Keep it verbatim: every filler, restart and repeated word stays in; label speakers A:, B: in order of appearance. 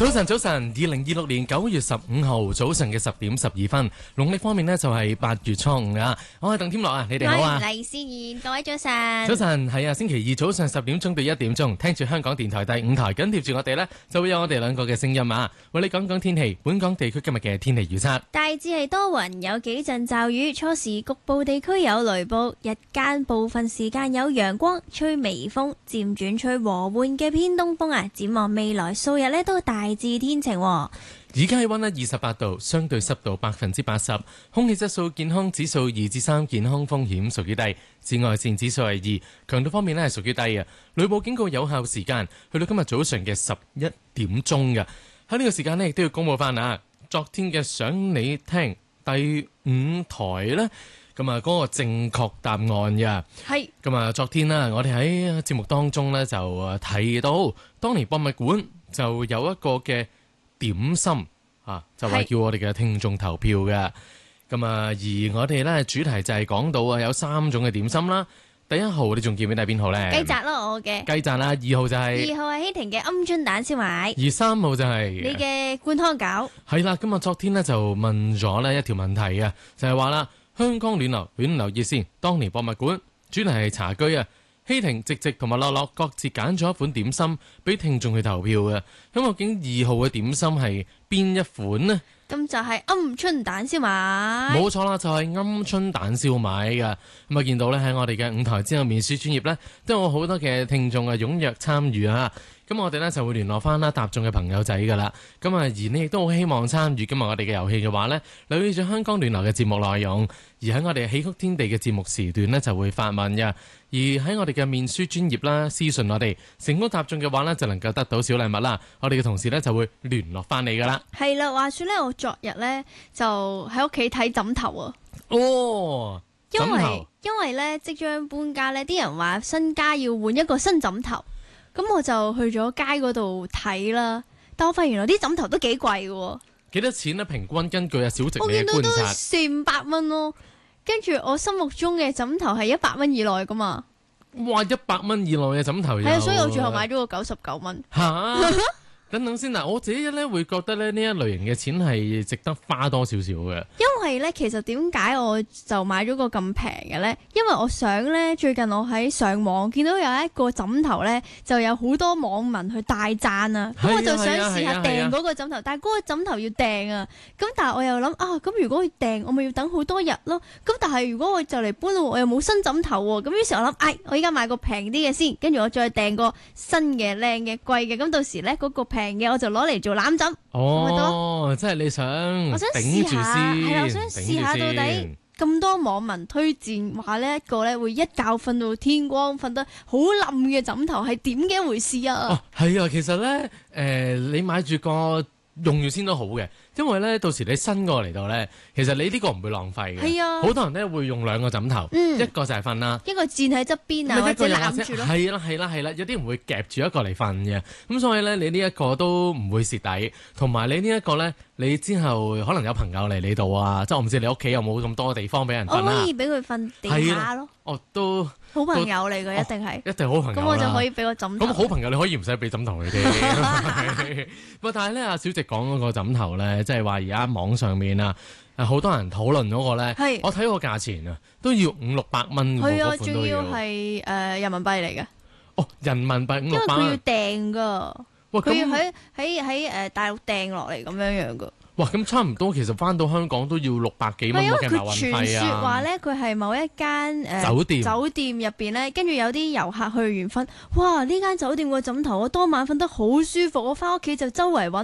A: 早晨，早晨，二零二六年九月十五號早晨嘅十點十二分，農曆方面呢就係八月初五啊！我係鄧添樂啊，你哋好啊！
B: 黎思燕，各位早晨。
A: 早晨，係啊，星期二早上十點鐘到一點鐘，聽住香港電台第五台，緊貼住我哋呢，就會有我哋兩個嘅聲音啊！為你講講天氣，本港地區今日嘅天氣預測。
B: 大致係多雲，有幾陣驟雨，初時局部地區有雷暴，日間部分時間有陽光，吹微風，漸轉吹和緩嘅偏東風啊！展望未來數日呢，都大致天晴。
A: 而家氣溫呢二十八度，相對濕度百分之八十，空氣質素健康指數二至三，健康風險屬於低，紫外線指數係二，強度方面呢係屬於低嘅。雷暴警告有效時間去到今日早上嘅十一點鐘嘅。喺呢個時間呢，亦都要公佈翻啊，昨天嘅想你聽第五台呢，咁啊嗰個正確答案嘅係咁啊。昨天呢，我哋喺節目當中呢，就提到當年博物館就有一個嘅點心啊，就話叫我哋嘅聽眾投票嘅。咁啊，而我哋咧主題就係講到啊，有三種嘅點心啦。第一號你仲記唔記得係邊號咧？
B: 雞扎咯，我嘅
A: 雞扎啦。二號就係、是、
B: 二號係希婷嘅鵪鶉蛋燒賣，
A: 而三號就係、是、
B: 你嘅灌湯餃。係
A: 啦，咁啊，昨天呢，就問咗呢一條問題啊，就係話啦，香港暖流暖流熱線當年博物館主題係茶居啊。希婷、直直同埋樂樂各自揀咗一款點心俾聽眾去投票嘅。咁究竟二號嘅點心係邊一款呢？
B: 咁就係鵪鶉蛋燒賣。冇
A: 錯啦，就係鵪鶉蛋燒賣噶。咁啊，見到咧喺我哋嘅五台之後面書專頁咧，都有好多嘅聽眾啊踴躍參與啊。咁我哋咧就會聯絡翻啦答中嘅朋友仔噶啦。咁啊，而你亦都好希望參與今日我哋嘅遊戲嘅話呢，留意住香港暖流嘅節目內容。而喺我哋戲曲天地嘅節目時段呢，就會發問嘅。而喺我哋嘅面書專頁啦，私信我哋成功答中嘅話呢，就能夠得到小禮物啦。我哋嘅同事呢，就會聯絡翻你噶啦。
B: 係啦，話說呢，我昨日呢，就喺屋企睇枕頭啊。
A: 哦，
B: 因為
A: 枕頭
B: 因為呢，即將搬家呢，啲人話新家要換一個新枕頭，咁我就去咗街嗰度睇啦。但我發現原來啲枕頭都幾貴嘅。
A: 幾多錢呢？平均根據阿小直
B: 我見到都四五百蚊咯。跟住我心目中嘅枕頭係一百蚊以內噶嘛。
A: 哇！一百蚊以內嘅枕頭有。
B: 係啊，所以我最後買咗個九十九蚊。
A: 吓，等等先嗱，我自己咧會覺得咧呢一類型嘅錢係值得花多少少嘅。
B: 因為咧，其實點解我就買咗個咁平嘅咧？因為我想咧，最近我喺上網見到有一個枕頭咧，就有好多網民去大讚啊。咁我就想試下訂嗰個枕頭，但係嗰個枕頭要訂啊。咁但係我又諗啊，咁如果要訂，我咪要等好多日咯。咁但係如果我就嚟搬咯，我又冇新枕頭喎。咁於是我諗，哎，我依家買個平啲嘅先，跟住我再訂個新嘅、靚嘅、貴嘅。咁到時咧嗰個平嘅我就攞嚟做攬枕。
A: 哦，即係你想
B: 我想
A: 頂住先，
B: 係啦，我想試下到底咁多網民推薦話呢一個咧會一覺瞓到天光，瞓得好冧嘅枕頭係點嘅一回事啊？
A: 哦，係啊，其實咧，誒、呃，你買住個用住先都好嘅。因為咧，到時你新個嚟到咧，其實你呢個唔會浪費嘅。係啊，好多人咧會用兩個枕頭，嗯、一個就係瞓啦，
B: 一個墊喺側邊啊，或者攬住咯。
A: 係啦係啦係啦，有啲人會夾住一個嚟瞓嘅。咁所以咧，你呢一個都唔會蝕底，同埋你呢一個咧，你之後可能有朋友嚟你度啊，即係我唔知你屋企有冇咁多地方俾人瞓啦。
B: 我可以俾佢瞓地下咯。
A: 哦，都
B: 好朋友嚟嘅，一定係、哦、
A: 一定好朋友。
B: 咁我就可以俾個枕頭。
A: 咁好朋友你可以唔使俾枕頭佢哋。喂，但係咧，阿小直講嗰個枕頭咧，即係話而家網上面啊，好多人討論嗰個咧，我睇個價錢啊，都要五六百蚊。
B: 係啊，仲要係誒、呃、人民幣嚟嘅。
A: 哦，人民幣五六百。因為佢要訂噶，佢要喺喺喺誒大陸訂落嚟咁樣樣噶。哇，咁差唔多，其實翻到香港都要六百幾蚊嘅運費啊！佢傳說話咧，佢係某一間誒、呃、酒店酒店入邊咧，跟住有啲遊客去完瞓，哇！呢間酒店個枕頭我當晚瞓得好舒服，我翻屋企就周圍揾。